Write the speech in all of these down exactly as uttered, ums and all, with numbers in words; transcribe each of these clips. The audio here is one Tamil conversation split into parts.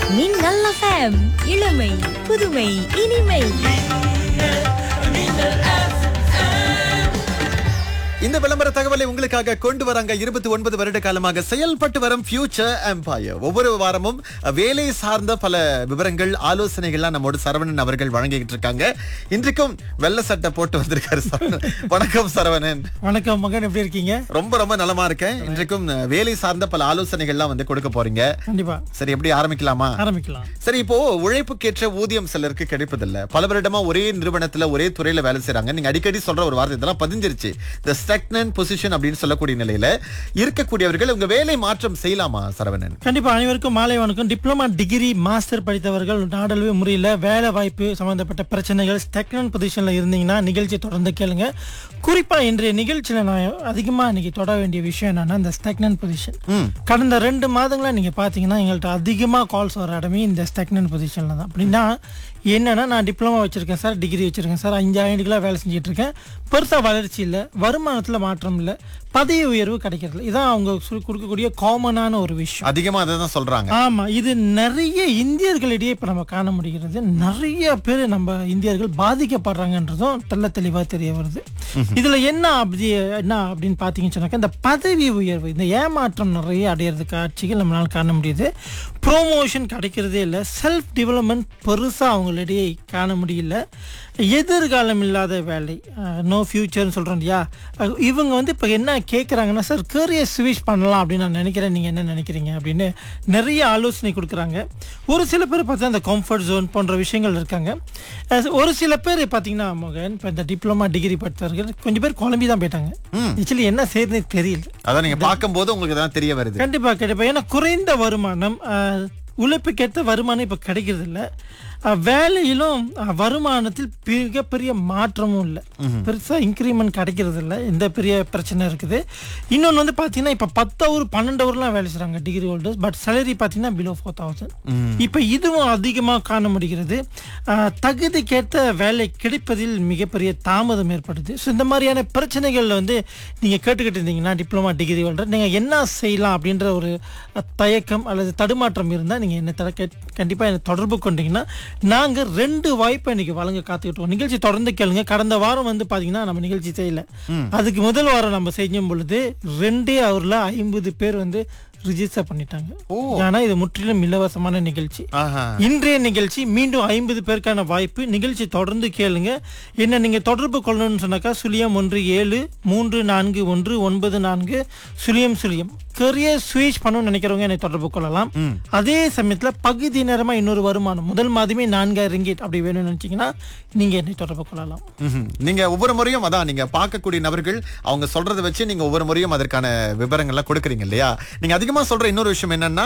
மின்னல் எஃப்எம் இளமை புதுமை இனிமை. இந்த விளம்பர தகவலை உங்களுக்காக கொண்டு வராங்க. இருபத்தி ஒன்பது வருட காலமாக செயல்பட்டு வரும் ஃபியூச்சர் எம்பயர். ஒவ்வொரு வாரமும் வேலை சார்ந்த பல விவரங்கள், ஆலோசனைகள்லாம் நம்மோடு சரவணன் அவர்கள் வழங்கிட்டு இருக்காங்க. இன்றைக்கும் வெள்ள சட்டை போட்டு வந்திருக்காரு சரவணன். வணக்கம் சரவணன். வணக்கம் மகன், எப்படி இருக்கீங்க? ரொம்ப ரொம்ப நலமா இருக்கேன். இன்றைக்கும் வேலை சார்ந்த பல ஆலோசனைகள்லாம் வந்து கொடுக்க போறீங்க. கண்டிப்பா. சரி, எப்படி ஆரம்பிக்கலாமா? ஆரம்பிக்கலாம். சரி, இப்போ உழைப்புக்கேற்ற ஊதியம் சிலருக்கு கிடைப்பதில்லை. பல வருடமா ஒரே நிறுவனத்துல ஒரே துறையில வேலை செய்றாங்க. நீங்க அடிக்கடி சொல்ற ஒரு வார்த்தை இதெல்லாம் பதிஞ்சிருச்சு, இந்த ஸ்டாக்னன்ட் பொசிஷன் அப்படின்னு சொல்லக்கூடிய நிலையில இருக்கக்கூடியவர்கள் உங்க வேலை மாற்றம் செய்யலாமா சரவணன்? கண்டிப்பா. அனைவருக்கும் மாலை வணக்கம். டிப்ளமா, டிகிரி, மாஸ்டர் படித்தவர்கள் நாடளவு முறையில் வேலை வாய்ப்பு சம்பந்தப்பட்ட பிரச்சனைகள், ஸ்டாக்னன்ட் பொசிஷன்ல இருந்தீங்கன்னா நிகழ்ச்சி தொடர்ந்து கேளுங்க. குறிப்பா இன்றைய நிகழ்ச்சியில நான் அதிகமா இன்னைக்கு தொட வேண்டிய விஷயம் என்னன்னா இந்த ஸ்டாக்னன்ட் பொசிஷன். கடந்த ரெண்டு மாதங்களா நீங்க பாத்தீங்கன்னா எங்கள்கிட்ட அதிகமா கால்ஸ் வர இடமே இந்த ஸ்டாக்னன்ட் பொசிஷன்ல தான். அப்படின்னா என்னன்னா, நான் டிப்ளமா வச்சிருக்கேன் சார், டிகிரி வச்சிருக்கேன் சார், அஞ்சு ஆண்டுகளா வேலை செஞ்சுட்டு இருக்கேன், பெருசா வளர்ச்சி இல்லை, வருமானத்துல மாற்றம் இல்லை, பதவி உயர்வு கிடைக்கிறது. இதான் அவங்க கொடுக்கக்கூடிய காமனான ஒரு விஷயம். அதிகமா அதான் சொல்றாங்க. ஆமா, இது நிறைய இந்தியர்களிடையே இப்ப நம்ம காண முடிகிறது. நிறைய பேர் நம்ம இந்தியர்கள் பாதிக்கப்படுறாங்கன்றதும் தெல்ல தெளிவா தெரிய வருது. இதுல என்ன அப்படி என்ன அப்படின்னு பாத்தீங்கன்னு சொன்னாக்க, இந்த பதவி உயர்வு, இந்த ஏமாற்றம் நிறைய அடையிறது காட்சிகள் நம்மளால காண முடியுது. ப்ரோமோஷன் கிடைக்கிறதே இல்லை, செல்ஃப் டெவலப்மெண்ட் பெருசா அவங்களிடையே காண முடியல, எதிர்காலம் இல்லாத வேலை, நோ ஃபியூச்சர்னு சொல்றோம் இல்லையா. இவங்க வந்து இப்போ என்ன கேட்குறாங்கன்னா, சார் கேரியர் ஸ்விட்ச் பண்ணலாம் அப்படின்னு நான் நினைக்கிறேன், நீங்கள் என்ன நினைக்கிறீங்க அப்படின்னு நிறைய ஆலோசனை கொடுக்குறாங்க. ஒரு சில பேர் பார்த்தா இந்த கம்ஃபர்ட் ஜோன் போன்ற விஷயங்கள் இருக்காங்க. ஒரு சில பேர் பார்த்தீங்கன்னா மகன், இப்போ இந்த டிப்ளமா, டிகிரி படித்தவர்கள் கொஞ்சம் பேர் குழம்பி தான் போயிட்டாங்க. ஆக்சுவலி என்ன செய்யறதுன்னு தெரியல. அதான் நீங்க பார்க்கும்போது உங்களுக்கு தான் தெரிய வருது. கண்டிப்பா கண்டிப்பா. ஏன்னா குறைந்த வருமானம், உழைப்புக்கேற்ற வருமானம் இப்போ கிடைக்கிறது இல்லை. வேலையிலும் வருமானத்தில் மிகப்பெரிய மாற்றமும் இல்லை, பெருசா இன்க்ரிமெண்ட் கிடைக்கிறது இல்லை. இந்த பெரிய பிரச்சனை இருக்குது. இன்னொன்று வந்து பார்த்தீங்கன்னா, இப்போ பத்து ஹவர் பன்னெண்டு ஹவர்லாம் வேலை செய்கிறாங்க டிகிரி ஹோல்டர்ஸ், பட் சேலரி பார்த்தீங்கன்னா பிலோ ஃபோர் தௌசண்ட். இப்போ இதுவும் அதிகமாக காண முடிகிறது. தகுதிக்கேற்ற வேலை கிடைப்பதில் மிகப்பெரிய தாமதம் ஏற்படுது. ஸோ இந்த மாதிரியான பிரச்சனைகள் வந்து நீங்கள் கேட்டுக்கிட்டு இருந்தீங்கன்னா, டிப்ளமா, டிகிரி ஹோல்டர் நீங்கள் என்ன செய்யலாம் அப்படின்ற ஒரு தயக்கம் அல்லது தடுமாற்றம் இருந்தால் நீங்கள் என்ன தட கண்டிப்பாக என்னை தொடர்பு கொண்டீங்கன்னா நாங்க ரெண்டு வாய்ப்பை இன்னைக்கு வழங்க காத்துக்கிட்டோம். நிகழ்ச்சி தொடர்ந்து கேளுங்க. கடந்த வாரம் வந்து பாத்தீங்கன்னா நம்ம நிகழ்ச்சி செய்யல. அதுக்கு முதல் வாரம் நம்ம செய்யும் பொழுது ரெண்டே அவர்ல ஐம்பது பேர் வந்து ரிஜிஸ்டர் பண்ணிட்டாங்க. ஆனா இது முற்றிலும் இலவசமான நிகழ்ச்சி. இன்றைய நிகழ்ச்சி மீண்டும் ஐம்பது பேருக்கான வாய்ப்பு. நிகழ்ச்சி தொடர்ந்து கேளுங்க. என்ன நீங்க தொடர்பு கொள்ளணும்னு சொன்னாக்கா சுழியம் ஒன்று ஏழு மூன்று நான்கு ஒன்று ஒன்பது நான்கு சுழியம் சுழியம் கரியர் ஸ்விட்ச் பண்ணணும்னு நினைக்கிறவங்க என்னை தொடர்பு கொள்ளலாம். அதே சமயத்துல பகுதி நேரமா இன்னொரு வருமானம், முதல் மாதமே நான்காயிரம் ரிங்கிட் அப்படி வேணும்னு நினைச்சீங்கன்னா நீங்க என்னை தொடர்பு கொள்ளலாம். நீங்க ஒவ்வொரு முறையும் அதான் நீங்க பார்க்கக்கூடிய நபர்கள் அவங்க சொல்றதை வச்சு நீங்க ஒவ்வொரு முறையும் அதற்கான விவரங்கள்லாம் கொடுக்குறீங்க இல்லையா. நீங்க அதிகமா சொல்ற இன்னொரு விஷயம் என்னன்னா,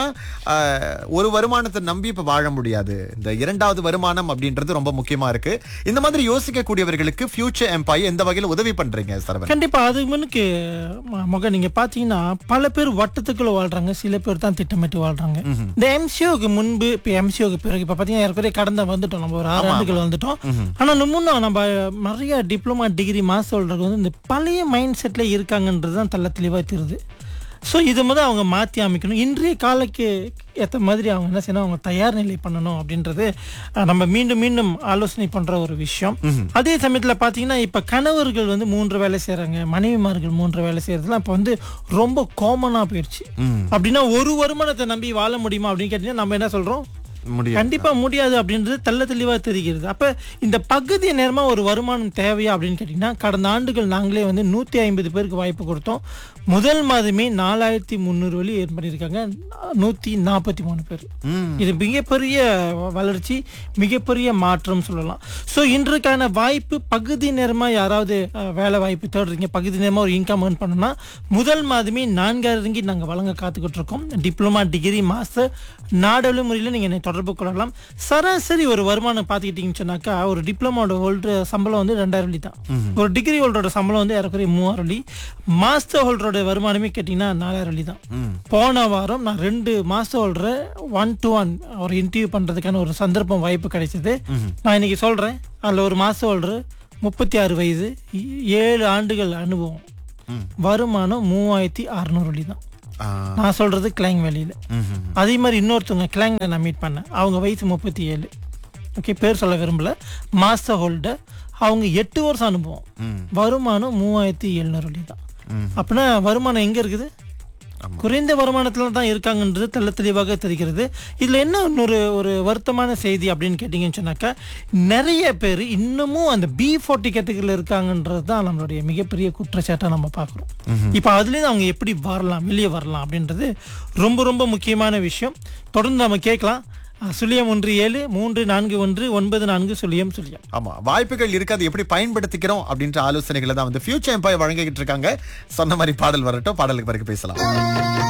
ஒரு வருமானத்தை நம்பி இப்ப வாழ முடியாது, இந்த இரண்டாவது வருமானம் அப்படின்றது ரொம்ப முக்கியமா இருக்கு. இந்த மாதிரி யோசிக்கக்கூடியவர்களுக்கு ஃபியூச்சர் எம்பயர் எந்த வகையில உதவி பண்றீங்க சரவணன்? கண்டிப்பா. அது முன்னுக்கு மகன் நீங்க பாத்தீங்கன்னா பல பேர் வட்டத்துக்குள்ள வாழ்றாங்க, சில பேர் தான் திட்டமிட்டு வாழ்றாங்க. இந்த எம்சிஓக்கு முன்பு, இப்ப எம்சிஓக்கு பிறகு இப்ப பாத்தீங்கன்னா ஏற்கனவே கடந்த வந்துட்டோம், நம்ம ஒரு ஆறு ஆண்டுகள் வந்துட்டோம். ஆனா முன்னும் நம்ம நிறைய டிப்ளமா, டிகிரி, மாஸ்டர் ஹோல்டர்கள் வந்து இந்த பழைய மைண்ட் செட்ல இருக்காங்கன்றதுதான் தள்ள தெளிவா தெரியுது. ஸோ இது முதல் அவங்க மாற்றி அமைக்கணும். இன்றைய காலக்கு ஏற்ற மாதிரி அவங்க என்ன செய்யணும், அவங்க தயார் நிலை பண்ணணும் அப்படின்றது நம்ம மீண்டும் மீண்டும் ஆலோசனை பண்ற ஒரு விஷயம். அதே சமயத்தில் பார்த்தீங்கன்னா இப்போ கணவர்கள் வந்து மூன்று வேலை செய்யறாங்க, மனைவிமார்கள் மூன்று வேலை செய்யறதுலாம் இப்போ வந்து ரொம்ப காமனா போயிடுச்சு. அப்படின்னா ஒரு வருமானத்தை நம்பி வாழ முடியுமா அப்படின்னு கேட்டீங்கன்னா நம்ம என்ன சொல்றோம், கண்டிப்பா முடியாது அப்படின்றது தெள்ள தெளிவா தெரிகிறது. அப்ப இந்த பகுதி நேரமா ஒரு வருமானம் தேவையா அப்படின்னு கேட்டீங்கன்னா, கடந்த ஆண்டுகள் நாங்களே வந்து நூத்தி ஐம்பது பேருக்கு வாய்ப்பு கொடுத்தோம். முதல் மாதமே நாலாயிரத்தி முன்னூறு வழி ஏன் பண்ணியிருக்காங்க, நூத்தி நாற்பத்தி மூணு பேர். இது மிகப்பெரிய வளர்ச்சி, மிகப்பெரிய மாற்றம் சொல்லலாம். ஸோ இன்றைக்கான வாய்ப்பு, பகுதி நேரமா யாராவது வேலை வாய்ப்பு தேடுறீங்க, பகுதி நேரமா ஒரு இன்கம் ஏர்ன் பண்ணணும்னா முதல் மாதமே நான்காயிரம் ரிங்கிட் நாங்கள் வழங்க காத்துக்கிட்டு இருக்கோம். டிப்ளமா, டிகிரி, மாஸ்டர் நாடளவு முறையில் நீங்க என்னை தொடர்பு கொள்ளலாம். சராசரி ஒரு வருமானம் பார்த்துக்கிட்டீங்கன்னு சொன்னாக்கா, ஒரு டிப்ளமோட ஹோல்டர் சம்பளம் வந்து ரெண்டாயிரம் வழி தான். ஒரு டிகிரி ஹோல்டரோட சம்பளம் வந்து ஏறக்குறைய மூவாயிரம் வழி. மாஸ்டர் ஹோல்டரோட வருமானமே கேட்டீங்கன்னா நாலாயிரம் வழி தான். போன வாரம் நான் ரெண்டு மாஸ்டர் ஹோல்டரை ஒன் டு ஒன் ஒரு இன்டர்வியூ பண்றதுக்கான ஒரு சந்தர்ப்பம் வாய்ப்பு கிடைச்சது. நான் இன்னைக்கு சொல்றேன், அதுல ஒரு மாஸ்டர் ஹோல்டர் முப்பத்தி ஆறு வயது, ஏழு ஆண்டுகள் அனுபவம், வருமானம் மூவாயிரத்தி அறுநூறு வழி தான். நான் சொல்றது கிளாங் வேலியில. அதே மாதிரி இன்னொருத்தவங்க கிளாங்ல நான் மீட் பண்ணேன். அவங்க வயசு முப்பத்தி ஏழு. ஓகே, பேர் சொல்ல விரும்பல. Master holder. அவங்க எட்டு வருஷம் அனுபவம். வருமானம் மூவாயிரத்தி எழுநூறு தான். அப்படின்னா வருமானம் எங்க இருக்குது? குறைந்த வருமானத்துல தான் இருக்காங்கன்றது தெள்ள தெளிவாக தெரிகிறது. இதுல என்ன இன்னொரு ஒரு வருத்தமான செய்தி அப்படின்னு கேட்டீங்கன்னு சொன்னாக்கா, நிறைய பேர் இன்னமும் அந்த பி ஃபார்ட்டி கேட்டகரியில் இருக்காங்கன்றது தான் நம்மளுடைய மிகப்பெரிய குற்றச்சாட்டை நம்ம பார்க்குறோம். இப்போ அதுலேருந்து அவங்க எப்படி வரலாம், வெளியே வரலாம் அப்படின்றது ரொம்ப ரொம்ப முக்கியமான விஷயம். தொடர்ந்து நம்ம கேட்கலாம். சுழியம் ஒன்று ஏழு மூன்று நான்கு ஒன்று ஒன்பது நான்கு சுழியம் சுழியம். ஆமா, வாய்ப்புகள் இருக்காது, எப்படி பயன்படுத்திக்கிறோம் அப்படின்ற ஆலோசனைகளை தான் வந்து ஃபியூச்சர் எம்பையர் வழங்கிக்கிட்டு இருக்காங்க. சொன்ன மாதிரி பாடல் வரட்டும், பாடலுக்கு பிறகு பேசலாம்.